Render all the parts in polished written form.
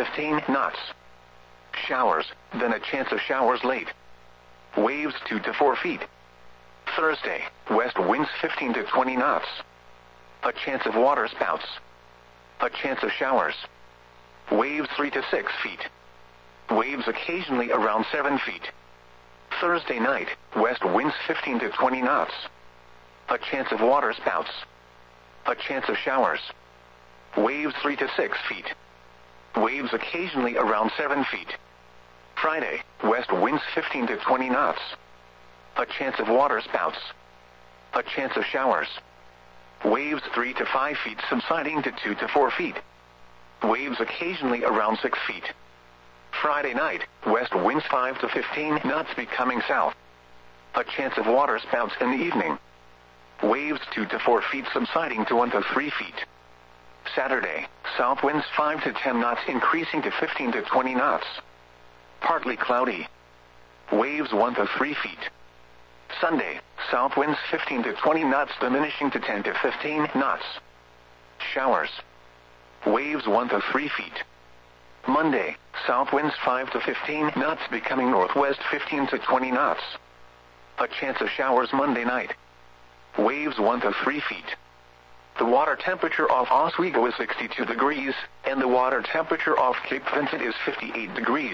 15 knots. Showers, then a chance of showers late. Waves 2 to 4 feet. Thursday, west winds 15 to 20 knots. A chance of water spouts. A chance of showers. Waves 3 to 6 feet. Waves occasionally around 7 feet. Thursday night, west winds 15 to 20 knots. A chance of water spouts. A chance of showers. Waves 3 to 6 feet. Waves occasionally around 7 feet. Friday, west winds 15 to 20 knots. A chance of water spouts. A chance of showers. Waves 3 to 5 feet subsiding to 2 to 4 feet. Waves occasionally around 6 feet. Friday night, west winds 5 to 15 knots becoming south. A chance of water spouts in the evening. Waves 2 to 4 feet subsiding to 1 to 3 feet. Saturday, south winds 5 to 10 knots increasing to 15 to 20 knots. Partly cloudy. Waves 1 to 3 feet. Sunday, south winds 15 to 20 knots diminishing to 10 to 15 knots. Showers. Waves 1 to 3 feet. Monday, south winds 5 to 15 knots becoming northwest 15 to 20 knots. A chance of showers Monday night. Waves 1 to 3 feet. The water temperature off Oswego is 62 degrees, and the water temperature off Cape Vincent is 58 degrees.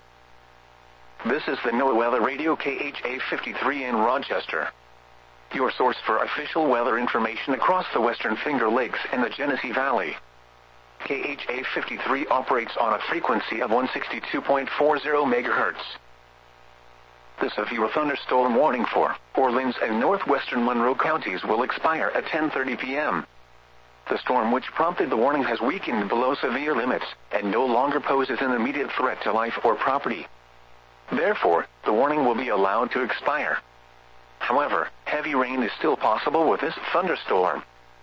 This is the NOAA Weather Radio KHA 53 in Rochester. Your source for official weather information across the Western Finger Lakes and the Genesee Valley. KHA 53 operates on a frequency of 162.40 MHz. The severe thunderstorm warning for Orleans and northwestern Monroe counties will expire at 10:30 p.m. The storm which prompted the warning has weakened below severe limits and no longer poses an immediate threat to life or property. Therefore, the warning will be allowed to expire. However, heavy rain is still possible with this thunderstorm.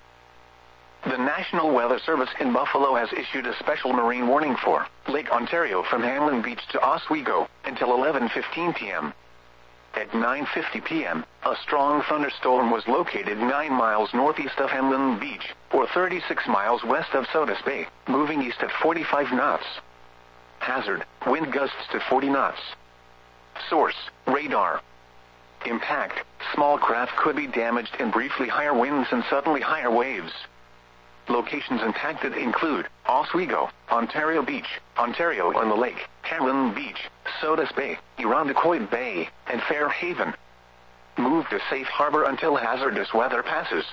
The National Weather Service in Buffalo has issued a special marine warning for Lake Ontario from Hamlin Beach to Oswego until 11:15 p.m. At 9:50 p.m., a strong thunderstorm was located 9 miles northeast of Hamlin Beach, or 36 miles west of Sodus Bay, moving east at 45 knots. Hazard, wind gusts to 40 knots. Source, radar. Impact, small craft could be damaged in briefly higher winds and suddenly higher waves. Locations impacted include Oswego, Ontario Beach, Ontario on the Lake, Hamlin Beach, Sodus Bay, Irondequoit Bay, and Fairhaven. Move to safe harbor until hazardous weather passes.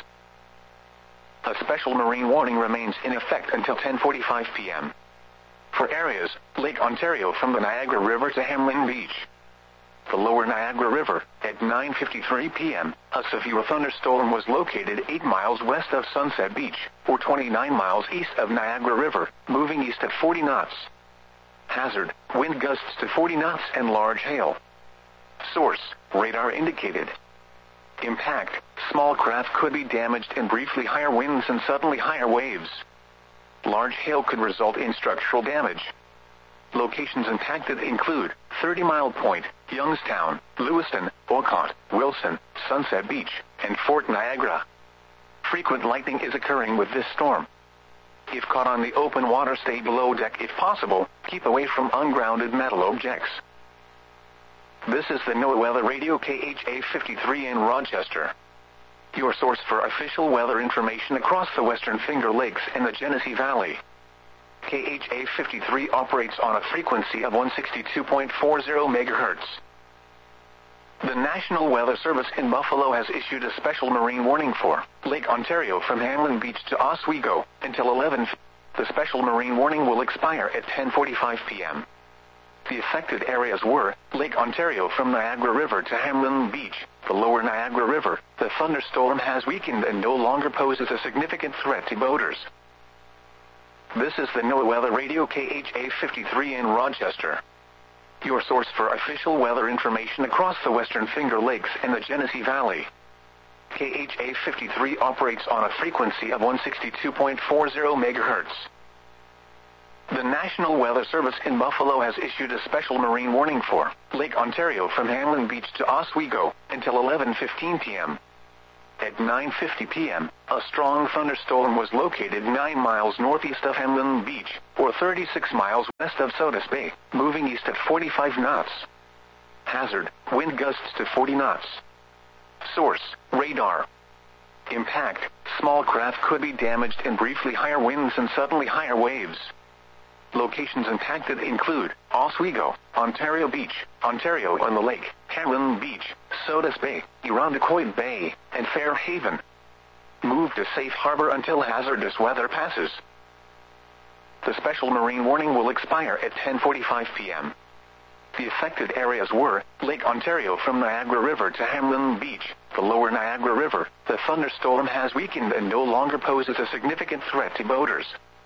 A special marine warning remains in effect until 10:45 p.m. For areas, Lake Ontario from the Niagara River to Hamlin Beach. The lower Niagara River, at 9:53 p.m., a severe thunderstorm was located 8 miles west of Sunset Beach, or 29 miles east of Niagara River, moving east at 40 knots. Hazard, wind gusts to 40 knots and large hail. Source, radar indicated. Impact, small craft could be damaged in briefly higher winds and suddenly higher waves. Large hail could result in structural damage. Locations impacted include 30 Mile Point, Youngstown, Lewiston, Olcott, Wilson, Sunset Beach, and Fort Niagara. Frequent lightning is occurring with this storm. If caught on the open water, stay below deck if possible. Keep away from ungrounded metal objects. This is the NOAA Weather Radio KHA 53 in Rochester. Your source for official weather information across the Western Finger Lakes and the Genesee Valley. KHA 53 operates on a frequency of 162.40 MHz. The National Weather Service in Buffalo has issued a special marine warning for Lake Ontario from Hamlin Beach to Oswego until 11. The special marine warning will expire at 10:45 p.m. The affected areas were Lake Ontario from Niagara River to Hamlin Beach, the lower Niagara River. The thunderstorm has weakened and no longer poses a significant threat to boaters. This is the NOAA Weather Radio KHA 53 in Rochester. Your source for official weather information across the Western Finger Lakes and the Genesee Valley. KHA 53 operates on a frequency of 162.40 MHz. The National Weather Service in Buffalo has issued a special marine warning for Lake Ontario from Hamlin Beach to Oswego until 11:15 p.m. At 9:50 p.m., a strong thunderstorm was located 9 miles northeast of Hamlin Beach, or 36 miles west of Sodus Bay, moving east at 45 knots. Hazard, wind gusts to 40 knots. Source, radar. Impact, small craft could be damaged and briefly higher winds and suddenly higher waves. Locations impacted include Oswego, Ontario Beach, Ontario on the Lake, Hamlin Beach, Sodus Bay, Irondequoit Bay, and Fairhaven. Move to safe harbor until hazardous weather passes. The special marine warning will expire at 10:45 p.m. The affected areas were Lake Ontario from Niagara River to Hamlin Beach, the lower Niagara River. The thunderstorm has weakened and no longer poses a significant threat to boaters.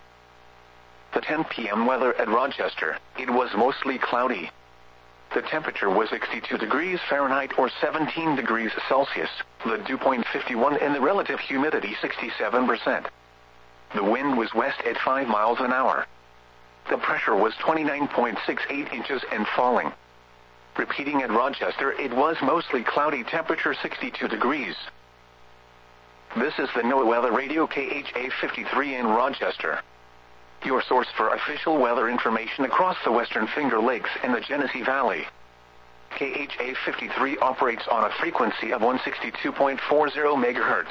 The 10 p.m. weather at Rochester, it was mostly cloudy. The temperature was 62 degrees Fahrenheit or 17 degrees Celsius, the dew point 51 and the relative humidity 67%. The wind was west at 5 miles an hour. The pressure was 29.68 inches and falling. Repeating at Rochester, it was mostly cloudy, temperature 62 degrees. This is the NOAA Weather Radio KHA 53 in Rochester. Your source for official weather information across the Western Finger Lakes and the Genesee Valley. KHA 53 operates on a frequency of 162.40 MHz.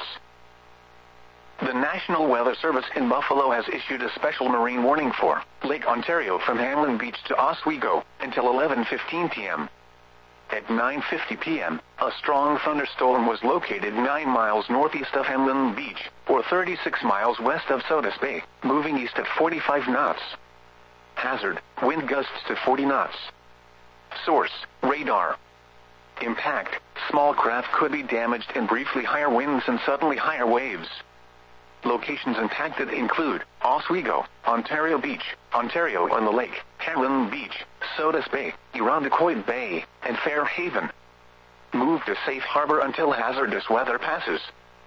The National Weather Service in Buffalo has issued a special marine warning for Lake Ontario from Hamlin Beach to Oswego until 11:15 p.m. At 9:50 p.m., a strong thunderstorm was located 9 miles northeast of Hamlin Beach, or 36 miles west of Sodus Bay, moving east at 45 knots. Hazard, wind gusts to 40 knots. Source, radar. Impact, small craft could be damaged and briefly higher winds and suddenly higher waves. Locations impacted include Oswego, Ontario Beach, Ontario on the Lake, Hamlin Beach, Sodus Bay, Irondequoit Bay, and Fairhaven. Move to safe harbor until hazardous weather passes.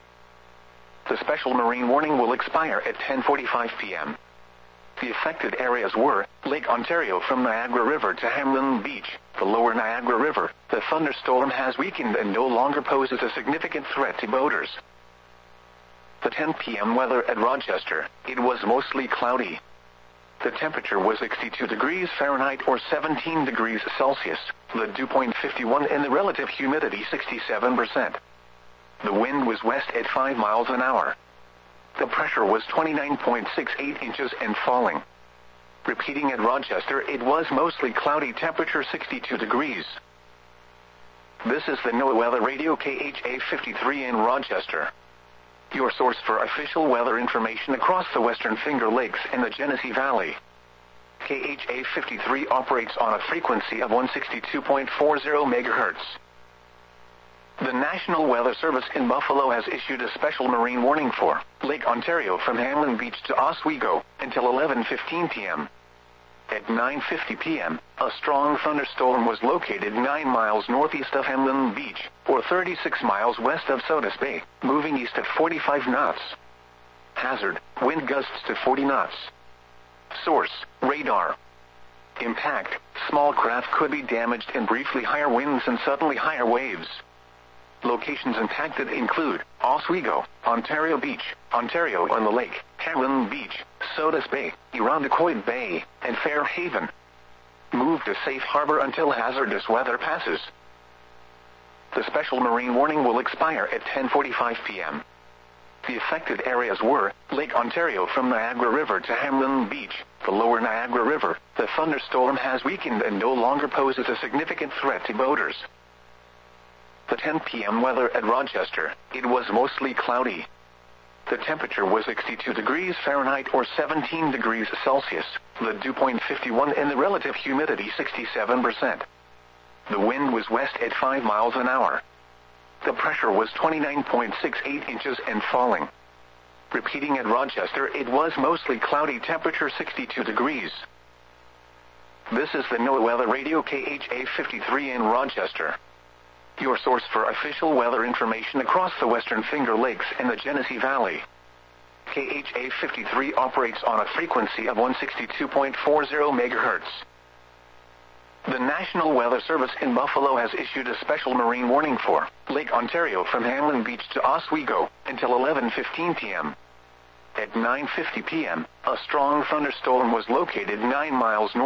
The special marine warning will expire at 10:45 p.m. The affected areas were Lake Ontario from Niagara River to Hamlin Beach, the lower Niagara River. The thunderstorm has weakened and no longer poses a significant threat to boaters. The 10 p.m. weather at Rochester, it was mostly cloudy. The temperature was 62 degrees Fahrenheit or 17 degrees Celsius, the dew point 51 and the relative humidity 67%. The wind was west at 5 miles an hour. The pressure was 29.68 inches and falling. Repeating at Rochester, it was mostly cloudy, temperature 62 degrees. This is the NOAA Weather Radio KHA 53 in Rochester. Your source for official weather information across the Western Finger Lakes and the Genesee Valley. KHA 53 operates on a frequency of 162.40 MHz. The National Weather Service in Buffalo has issued a special marine warning for Lake Ontario from Hamlin Beach to Oswego until 11:15 p.m. At 9:50 p.m., a strong thunderstorm was located 9 miles northeast of Hamlin Beach, or 36 miles west of Sodus Bay, moving east at 45 knots. Hazard, wind gusts to 40 knots. Source, radar. Impact, small craft could be damaged and briefly higher winds and suddenly higher waves. Locations impacted include Oswego, Ontario Beach, Ontario on the Lake, Hamlin Beach, Sodus Bay, Irondequoit Bay, and Fairhaven. Move to safe harbor until hazardous weather passes. The special marine warning will expire at 10:45 p.m. The affected areas were Lake Ontario from Niagara River to Hamlin Beach, the lower Niagara River. The thunderstorm has weakened and no longer poses a significant threat to boaters. The 10 p.m. weather at Rochester, it was mostly cloudy. The temperature was 62 degrees Fahrenheit or 17 degrees Celsius, the dew point 51 and the relative humidity 67%. The wind was west at 5 miles an hour. The pressure was 29.68 inches and falling. Repeating at Rochester, it was mostly cloudy, temperature 62 degrees. This is the NOAA Weather Radio KHA 53 in Rochester. Your source for official weather information across the Western Finger Lakes and the Genesee Valley. KHA 53 operates on a frequency of 162.40 MHz. The National Weather Service in Buffalo has issued a special marine warning for Lake Ontario from Hamlin Beach to Oswego until 11:15 p.m. At 9:50 p.m., a strong thunderstorm was located 9 miles north